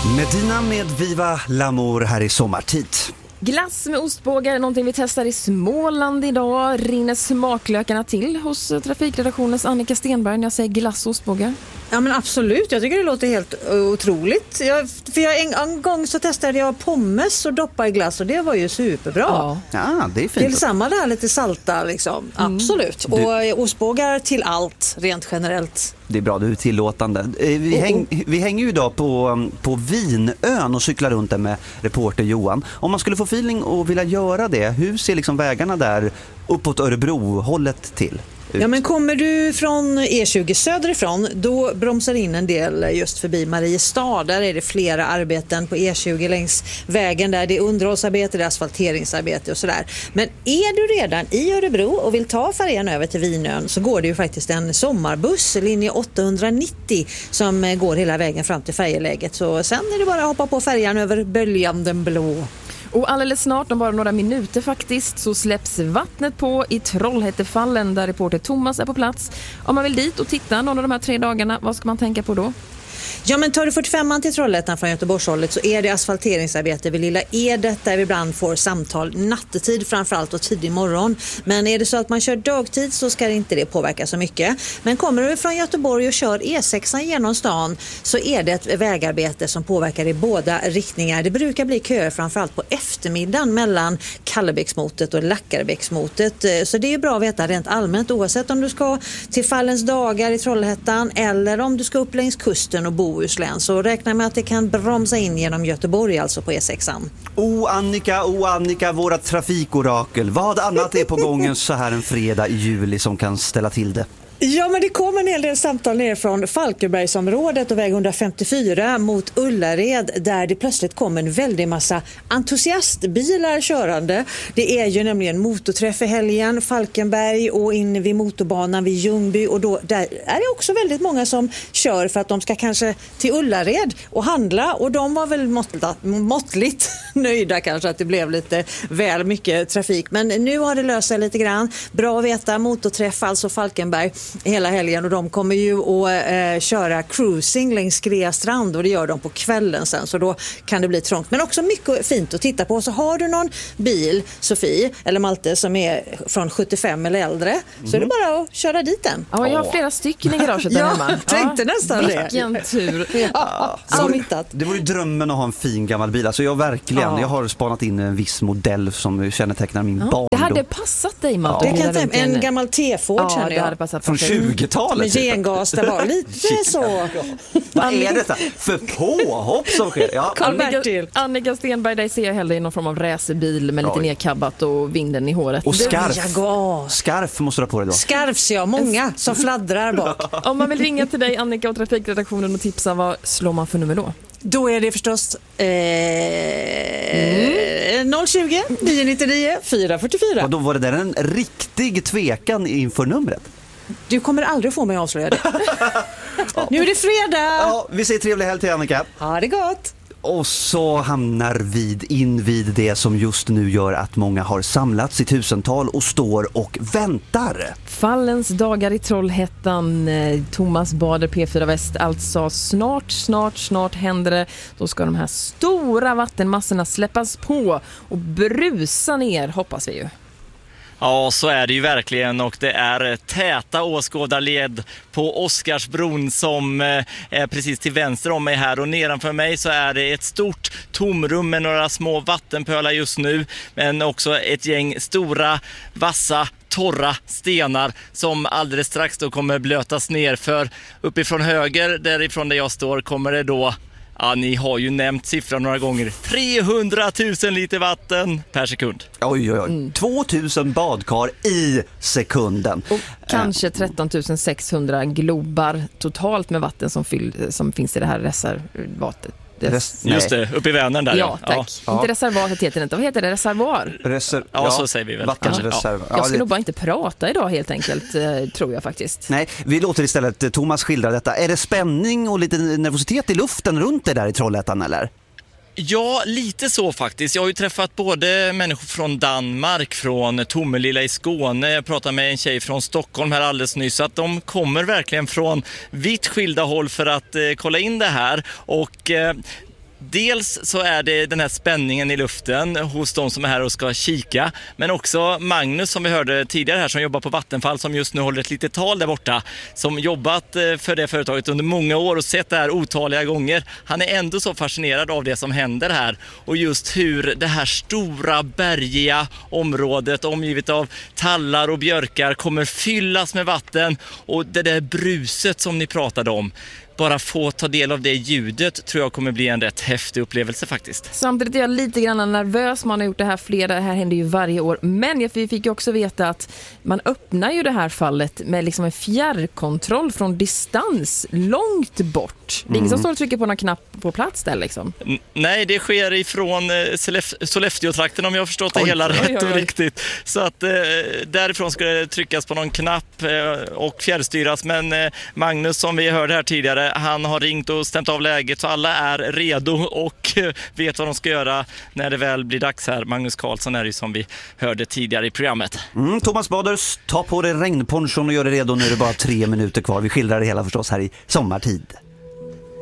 Medina med Viva L'Amour här i sommartid. Glass med ostbågar är någonting vi testar i Småland idag. Rinner smaklökarna till hos trafikredaktionens Annika Stenberg när jag säger glass och ostbågar? Ja men absolut, jag tycker det låter helt otroligt. En gång så testade jag pommes och doppa i glass och det var ju superbra. Ja, det är fint. Det är samma där, lite salta liksom. Absolut. Och ostbågar till allt, rent generellt. Det är bra, du är tillåtande. Vi hänger ju idag på Vinön och cyklar runt där med reporter Johan. Om man skulle få feeling och vilja göra det, hur ser liksom vägarna där uppåt Örebro-hållet till? Ja, men kommer du från E20 söderifrån, då bromsar in en del just förbi Mariestad. Där är det flera arbeten på E20 längs vägen där. Det är underhållsarbete, det är asfalteringsarbete och sådär. Men är du redan i Örebro och vill ta färjan över till Vinön, så går det ju faktiskt en sommarbuss, linje 890, som går hela vägen fram till färjeläget. Så sen är det bara att hoppa på färjan över Böljanden blå. Och alldeles snart, om bara några minuter faktiskt, så släpps vattnet på i Trollhättefallen där reporter Thomas är på plats. Om man vill dit och titta någon av de här 3 dagarna, vad ska man tänka på då? Ja, men tar du 45an till Trollhättan från Göteborgshållet så är det asfalteringsarbete vid Lilla Edet där vi ibland får samtal nattetid framförallt och tidig morgon. Men är det så att man kör dagtid så ska inte det påverka så mycket. Men kommer du från Göteborg och kör E6 genom stan så är det ett vägarbete som påverkar i båda riktningar. Det brukar bli köer framförallt på eftermiddagen mellan Kallebäcksmotet och Lackarbäcksmotet. Så det är bra att veta rent allmänt oavsett om du ska till Fallens dagar i Trollhättan eller om du ska upp längs kusten och Bohuslän, så räknar med att det kan bromsa in genom Göteborg, alltså på E6an. Annika, våra trafikorakel. Vad annat är på gången så här en fredag i juli som kan ställa till det? Ja, men det kom en hel del samtal ner från Falkenbergsområdet och väg 154 mot Ullared där det plötsligt kom en väldig massa entusiastbilar körande. Det är ju nämligen motorträff i helgen, Falkenberg och in vid motorbanan vid Ljungby, och då där är det också väldigt många som kör för att de ska kanske till Ullared och handla, och de var väl måttligt nöjda kanske att det blev lite väl mycket trafik. Men nu har det löst sig lite grann. Bra att veta, motorträff alltså Falkenberg hela helgen, och de kommer ju att köra cruising längs Skrea strand, och det gör de på kvällen sen, så då kan det bli trångt. Men också mycket fint att titta på. Så har du någon bil, Sofie eller Malte, som är från 75 eller äldre, så är det bara att köra dit den. Ja, jag har flera stycken i garaget där hemma. Jag tänkte nästan det. Vilken tur. Det vore ju drömmen att ha en fin gammal bil. Alltså jag har spanat in en viss modell som kännetecknar min barndom. Det hade passat dig, Malte. Det kan jag en gammal T-Ford känner jag. Det hade passat från 20-talet. Med gengas, det var lite så. Vad är detta för påhopp som sker? Ja. Annika Stenberg, dig ser jag hellre i någon form av racerbil med lite nedkabbat och vinden i håret. Och skarf måste du ha på dig då. Skarfs, ja, många som fladdrar bak. Om man vill ringa till dig, Annika, och trafikredaktionen och tipsa, vad slår man för nummer då? Då är det förstås 020 999 444. Och då var det där en riktig tvekan inför numret. Du kommer aldrig få mig att avslöja det. Nu är det fredag. Ja, vi säger trevlig helg till Annika. Ha det gott. Och så hamnar vi in vid det som just nu gör att många har samlats i tusental och står och väntar. Fallens dagar i Trollhättan, Thomas Bader, P4 Väst, alltså snart händer det. Då ska de här stora vattenmassorna släppas på och brusa ner, hoppas vi ju. Ja, så är det ju verkligen, och det är täta åskådarled på Oscarsbron som är precis till vänster om mig här, och nedanför mig så är det ett stort tomrum med några små vattenpölar just nu, men också ett gäng stora, vassa, torra stenar som alldeles strax då kommer blötas ner, för uppifrån höger, därifrån där jag står, kommer det då, ja, ni har ju nämnt siffran några gånger, 300 000 liter vatten per sekund. Oj. 2000 badkar i sekunden. Och kanske 13 600 globar totalt med vatten som finns i det här reservatet. Just det, uppe i Vänern där. Ja, tack. Ja. Inte reservatet heter det inte. Vad heter det? Reservoar? Så säger vi väl. Vattenreserv. Jag ska nog bara inte prata idag helt enkelt, tror jag faktiskt. Nej, vi låter istället Thomas skildra detta. Är det spänning och lite nervositet i luften runt det där i Trollhättan, eller? Ja, lite så faktiskt. Jag har ju träffat både människor från Danmark, från Tomelilla i Skåne. Jag pratade med en tjej från Stockholm här alldeles nyss. Att de kommer verkligen från vitt skilda håll för att kolla in det här. Och Dels så är det den här spänningen i luften hos de som är här och ska kika, men också Magnus som vi hörde tidigare här som jobbar på Vattenfall, som just nu håller ett litet tal där borta, som jobbat för det företaget under många år och sett det här otaliga gånger. Han är ändå så fascinerad av det som händer här och just hur det här stora bergiga området omgivet av tallar och björkar kommer fyllas med vatten, och det där bruset som ni pratade om, bara få ta del av det ljudet tror jag kommer bli en rätt häftig upplevelse faktiskt. Samtidigt är jag lite grann nervös. Man har gjort det här det här händer ju varje år. Men vi fick ju också veta att man öppnar ju det här fallet med liksom en fjärrkontroll från distans långt bort. Det är ingen som står och trycker på någon knapp på plats där liksom. Nej, det sker ifrån Sollefteå-trakten om jag har förstått det hela rätt och riktigt. Så att därifrån ska det tryckas på någon knapp och fjärrstyras. Men Magnus som vi hörde här tidigare, han har ringt och stämt av läget så alla är redo och vet vad de ska göra när det väl blir dags här. Magnus Karlsson är det som vi hörde tidigare i programmet. Thomas Baders, ta på dig regnponchon och gör det redo. Nu är det bara 3 minuter kvar. Vi skildrar det hela förstås här i sommartid.